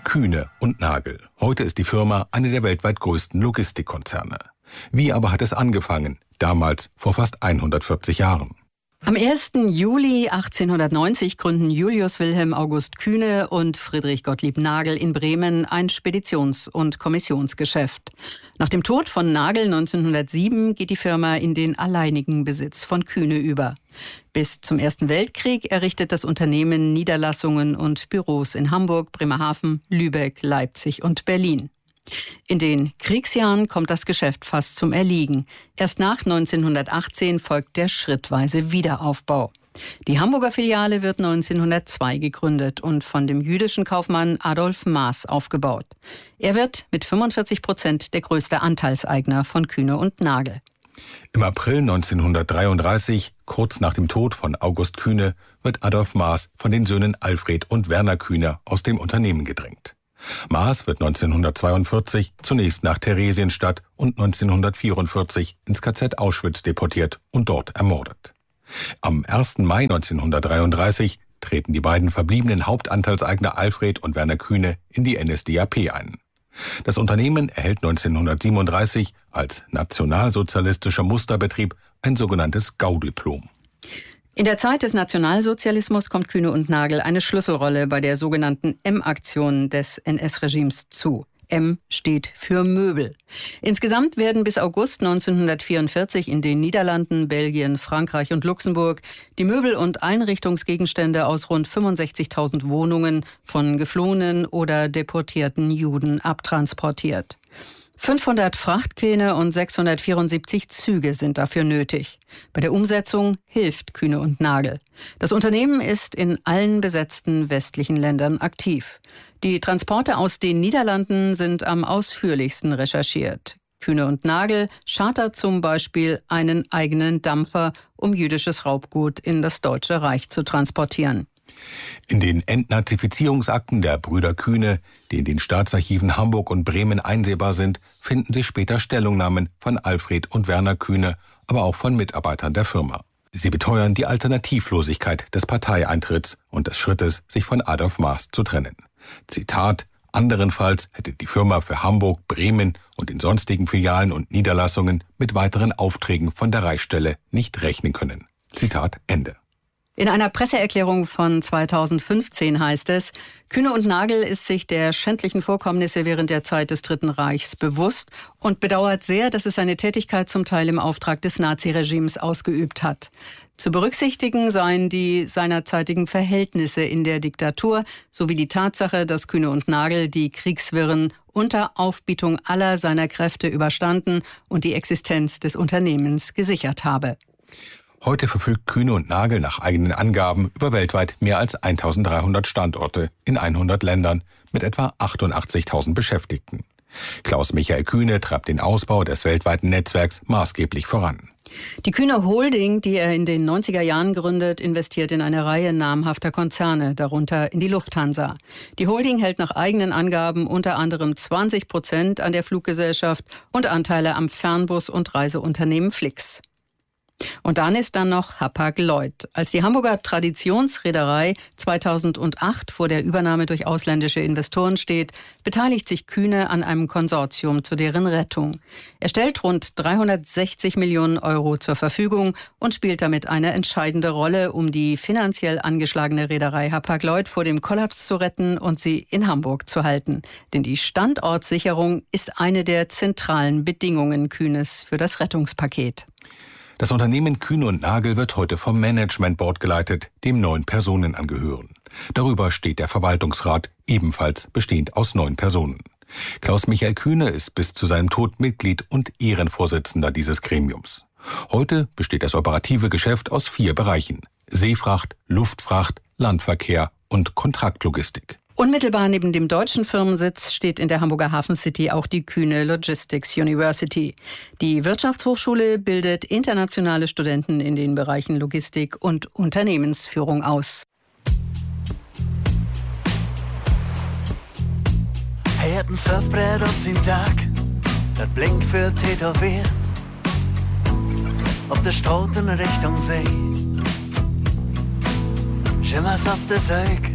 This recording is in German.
Kühne und Nagel. Heute ist die Firma eine der weltweit größten Logistikkonzerne. Wie aber hat es angefangen? Damals vor fast 140 Jahren. Am 1. Juli 1890 gründen Julius Wilhelm August Kühne und Friedrich Gottlieb Nagel in Bremen ein Speditions- und Kommissionsgeschäft. Nach dem Tod von Nagel 1907 geht die Firma in den alleinigen Besitz von Kühne über. Bis zum Ersten Weltkrieg errichtet das Unternehmen Niederlassungen und Büros in Hamburg, Bremerhaven, Lübeck, Leipzig und Berlin. In den Kriegsjahren kommt das Geschäft fast zum Erliegen. Erst nach 1918 folgt der schrittweise Wiederaufbau. Die Hamburger Filiale wird 1902 gegründet und von dem jüdischen Kaufmann Adolf Maas aufgebaut. Er wird mit 45% der größte Anteilseigner von Kühne und Nagel. Im April 1933, kurz nach dem Tod von August Kühne, wird Adolf Maas von den Söhnen Alfred und Werner Kühne aus dem Unternehmen gedrängt. Maas wird 1942 zunächst nach Theresienstadt und 1944 ins KZ Auschwitz deportiert und dort ermordet. Am 1. Mai 1933 treten die beiden verbliebenen Hauptanteilseigner Alfred und Werner Kühne in die NSDAP ein. Das Unternehmen erhält 1937 als nationalsozialistischer Musterbetrieb ein sogenanntes Gaudiplom. In der Zeit des Nationalsozialismus kommt Kühne und Nagel eine Schlüsselrolle bei der sogenannten M-Aktion des NS-Regimes zu. M steht für Möbel. Insgesamt werden bis August 1944 in den Niederlanden, Belgien, Frankreich und Luxemburg die Möbel- und Einrichtungsgegenstände aus rund 65.000 Wohnungen von geflohenen oder deportierten Juden abtransportiert. 500 Frachtkähne und 674 Züge sind dafür nötig. Bei der Umsetzung hilft Kühne und Nagel. Das Unternehmen ist in allen besetzten westlichen Ländern aktiv. Die Transporte aus den Niederlanden sind am ausführlichsten recherchiert. Kühne und Nagel chartert zum Beispiel einen eigenen Dampfer, um jüdisches Raubgut in das Deutsche Reich zu transportieren. In den Entnazifizierungsakten der Brüder Kühne, die in den Staatsarchiven Hamburg und Bremen einsehbar sind, finden sich später Stellungnahmen von Alfred und Werner Kühne, aber auch von Mitarbeitern der Firma. Sie beteuern die Alternativlosigkeit des Parteieintritts und des Schrittes, sich von Adolf Maas zu trennen. Zitat: Anderenfalls hätte die Firma für Hamburg, Bremen und in sonstigen Filialen und Niederlassungen mit weiteren Aufträgen von der Reichsstelle nicht rechnen können. Zitat Ende. In einer Presseerklärung von 2015 heißt es, Kühne und Nagel ist sich der schändlichen Vorkommnisse während der Zeit des Dritten Reichs bewusst und bedauert sehr, dass es seine Tätigkeit zum Teil im Auftrag des Naziregimes ausgeübt hat. Zu berücksichtigen seien die seinerzeitigen Verhältnisse in der Diktatur sowie die Tatsache, dass Kühne und Nagel die Kriegswirren unter Aufbietung aller seiner Kräfte überstanden und die Existenz des Unternehmens gesichert habe. Heute verfügt Kühne und Nagel nach eigenen Angaben über weltweit mehr als 1300 Standorte in 100 Ländern mit etwa 88.000 Beschäftigten. Klaus-Michael Kühne treibt den Ausbau des weltweiten Netzwerks maßgeblich voran. Die Kühne Holding, die er in den 90er Jahren gründet, investiert in eine Reihe namhafter Konzerne, darunter in die Lufthansa. Die Holding hält nach eigenen Angaben unter anderem 20% an der Fluggesellschaft und Anteile am Fernbus- und Reiseunternehmen Flix. Und dann ist noch Hapag-Lloyd. Als die Hamburger Traditionsreederei 2008 vor der Übernahme durch ausländische Investoren steht, beteiligt sich Kühne an einem Konsortium zu deren Rettung. Er stellt rund 360 Millionen Euro zur Verfügung und spielt damit eine entscheidende Rolle, um die finanziell angeschlagene Reederei Hapag-Lloyd vor dem Kollaps zu retten und sie in Hamburg zu halten. Denn die Standortsicherung ist eine der zentralen Bedingungen Kühnes für das Rettungspaket. Das Unternehmen Kühne und Nagel wird heute vom Management Board geleitet, dem 9 Personen angehören. Darüber steht der Verwaltungsrat, ebenfalls bestehend aus 9 Personen. Klaus-Michael Kühne ist bis zu seinem Tod Mitglied und Ehrenvorsitzender dieses Gremiums. Heute besteht das operative Geschäft aus 4 Bereichen: Seefracht, Luftfracht, Landverkehr und Kontraktlogistik. Unmittelbar neben dem deutschen Firmensitz steht in der Hamburger Hafen City auch die Kühne Logistics University. Die Wirtschaftshochschule bildet internationale Studenten in den Bereichen Logistik und Unternehmensführung aus. Er hat ein Surfbrett auf seinen Tag, das Blink für tätowiert. Auf der Straße in Richtung See, schimmers auf der Säug.